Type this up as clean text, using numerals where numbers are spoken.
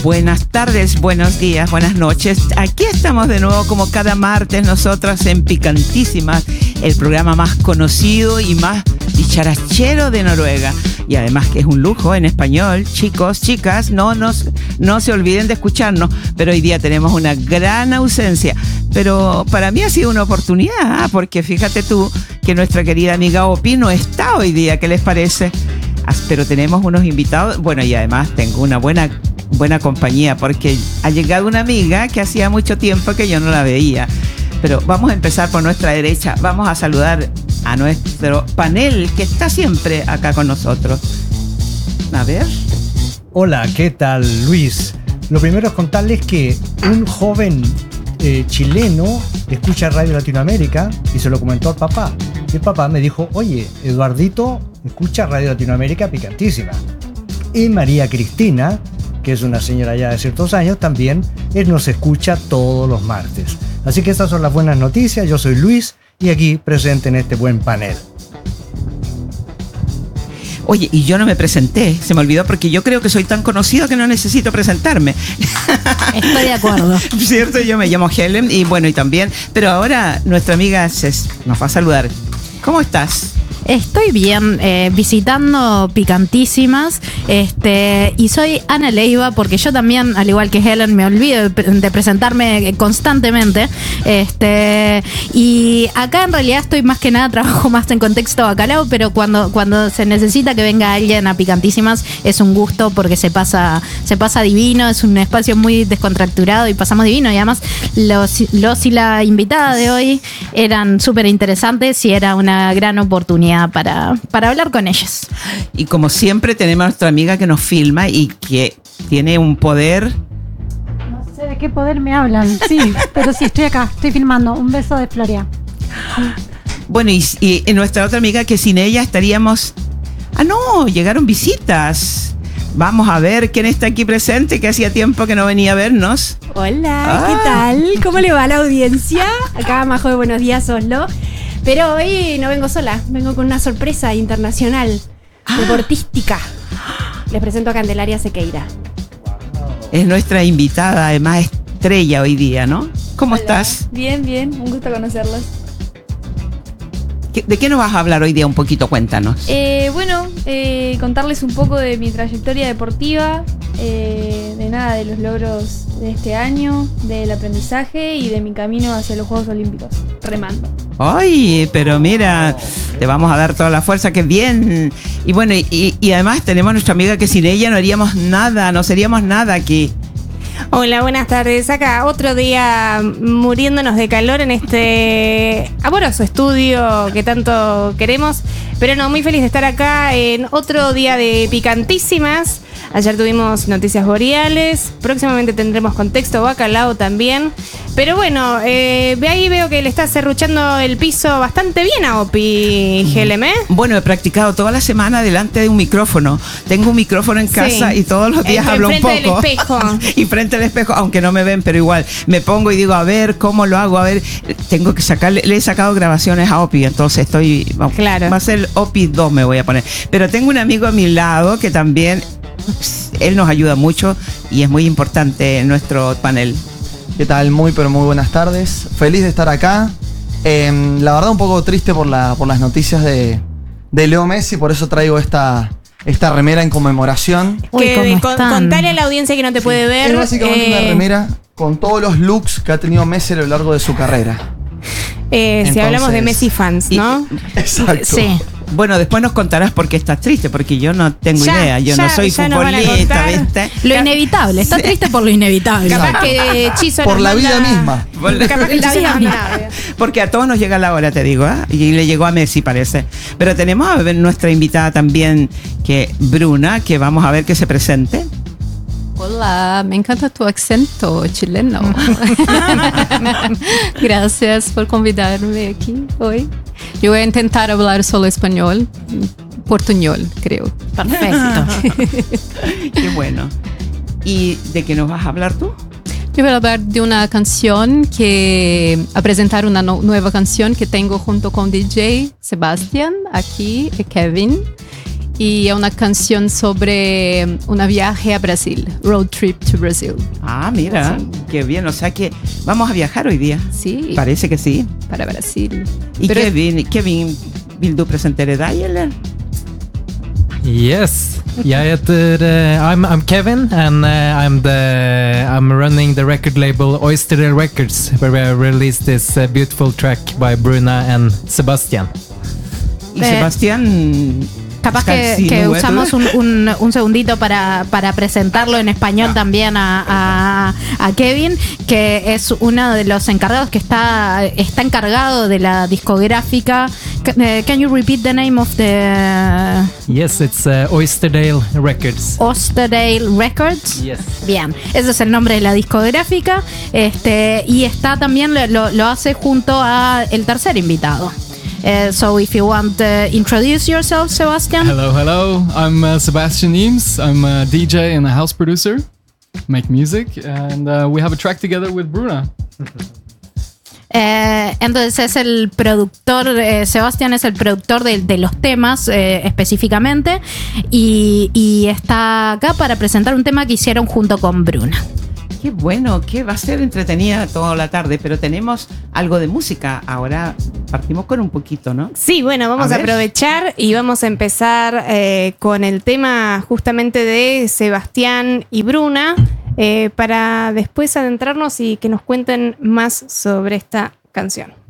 Buenas tardes, buenos días, buenas noches. Aquí estamos de nuevo como cada martes nosotras en Picantísimas, el programa más conocido y más dicharachero de Noruega. Y además que es un lujo en español. Chicos, chicas, no se olviden de escucharnos. Pero hoy día tenemos una gran ausencia. Pero para mí ha sido una oportunidad, porque fíjate tú que nuestra querida amiga Opi no está hoy día. ¿Qué les parece? Pero tenemos unos invitados. Bueno, y además tengo una buena compañía, porque ha llegado una amiga que hacía mucho tiempo que yo no la veía. Pero vamos a empezar por nuestra derecha. Vamos a saludar a nuestro panel que está siempre acá con nosotros. A ver. Hola, ¿qué tal, Luis? Lo primero es contarles que un joven chileno escucha Radio Latinoamérica y se lo comentó al papá. Y el papá me dijo, oye, Eduardito escucha Radio Latinoamérica Picantísima. Y María Cristina, que es una señora ya de ciertos años, también él nos escucha todos los martes. Así que estas son las buenas noticias. Yo soy Luis y aquí presente en este buen panel. Oye, y yo no me presenté, se me olvidó, porque yo creo que soy tan conocido que no necesito presentarme. Estoy de acuerdo. Cierto, yo me llamo Helen y bueno, y también, pero ahora nuestra amiga nos va a saludar. ¿Cómo estás? Estoy bien, visitando Picantísimas, y soy Ana Leiva, porque yo también, al igual que Helen, me olvido de presentarme constantemente, y acá en realidad estoy más que nada, trabajo más en contexto bacalao, pero cuando se necesita que venga alguien a Picantísimas es un gusto, porque se pasa divino, es un espacio muy descontracturado y pasamos divino, y además los y la invitada de hoy eran súper interesantes y era una gran oportunidad para hablar con ellos. Y como siempre tenemos a nuestra amiga que nos filma y que tiene un poder. No sé de qué poder me hablan, sí, pero sí, estoy acá, estoy filmando. Un beso de Floria. Bueno, y nuestra otra amiga, que sin ella estaríamos... Ah, no, llegaron visitas. Vamos a ver quién está aquí presente, que hacía tiempo que no venía a vernos. Hola, ¿qué tal? ¿Cómo le va a la audiencia? Acá Majo de Buenos Días Oslo. Pero hoy no vengo sola, vengo con una sorpresa internacional, deportística. Les presento a Candelaria Sequeira. Es nuestra invitada, además estrella hoy día, ¿no? ¿Cómo Hola. estás? Bien, un gusto conocerlos. ¿De qué nos vas a hablar hoy día un poquito? Cuéntanos. Contarles un poco de mi trayectoria deportiva, de los logros de este año, del aprendizaje y de mi camino hacia los Juegos Olímpicos, remando. Ay, pero mira, te vamos a dar toda la fuerza, que bien. Y bueno, y además tenemos a nuestra amiga que sin ella no haríamos nada, no seríamos nada aquí. Hola, buenas tardes. Acá otro día muriéndonos de calor en este amoroso estudio que tanto queremos. Pero no, muy feliz de estar acá en otro día de Picantísimas. Ayer tuvimos noticias boreales, próximamente tendremos contexto bacalao también. Pero bueno, ahí veo que le está serruchando el piso bastante bien a Opi, Helen, ¿eh? Bueno, he practicado toda la semana delante de un micrófono. Tengo un micrófono en casa y todos los días hablo un poco. Frente del espejo. Y frente al espejo, aunque no me ven, pero igual me pongo y digo, a ver cómo lo hago, a ver, tengo que sacarle, le he sacado grabaciones a Opi, entonces Claro. Va a ser Opi 2 me voy a poner. Pero tengo un amigo a mi lado que también, él nos ayuda mucho y es muy importante en nuestro panel. ¿Qué tal? Muy buenas tardes. Feliz de estar acá. La verdad un poco triste por las noticias de Leo Messi, por eso traigo esta remera en conmemoración. Contale a la audiencia que no te puede ver. Es básicamente una remera con todos los looks que ha tenido Messi a lo largo de su carrera. Si hablamos de Messi fans, ¿no? Exacto. Sí. Bueno, después nos contarás por qué estás triste, porque yo no tengo idea. Yo no soy futbolista, ¿viste? Lo inevitable, está triste por lo inevitable. Capaz que Chizo por la vida misma. Capaz que la vida misma. Porque a todos nos llega la hora, te digo, ¿eh? Y le llegó a Messi, parece. Pero tenemos a ver nuestra invitada también, que Bruna, que vamos a ver que se presente. Hola, me encanta tu acento chileno. Gracias por convidarme aquí hoy. Yo voy a intentar hablar solo español, portuñol, creo. Perfecto. Qué bueno. ¿Y de qué nos vas a hablar tú? Yo voy a hablar de una canción a presentar una nueva canción que tengo junto con DJ Sebastián aquí y Kevin. y una canción sobre un viaje a Brasil, Road Trip to Brazil. Ah, mira, qué bien. O sea que vamos a viajar hoy día. Sí, Parece que sí. para Brasil. ¿Y Pero- Kevin, vill du presentera dig eller? Yes, I'm Kevin, and I'm running the record label Oyster Records, where we released this beautiful track by Bruna and Sebastian. Y Sebastián... Capaz que usamos un segundito para presentarlo en español también a Kevin, que es uno de los encargados que está encargado de la discográfica. Can you repeat the name of the... Yes, it's Oysterdale Records. Oysterdale Records. Yes. Bien, ese es el nombre de la discográfica. Y está también, lo hace junto a el tercer invitado. So if you want to introduce yourself, Sebastian. Hello. I'm Sebastian Eames. I'm a DJ and a house producer. Make music, and we have a track together with Bruna. Entonces es el productor, Sebastián es el productor de los temas específicamente y está acá para presentar un tema que hicieron junto con Bruna. Qué bueno, que va a ser entretenida toda la tarde, pero tenemos algo de música. Ahora partimos con un poquito, ¿no? Sí, bueno, vamos a aprovechar y vamos a empezar con el tema justamente de Sebastián y Bruna para después adentrarnos y que nos cuenten más sobre esta canción.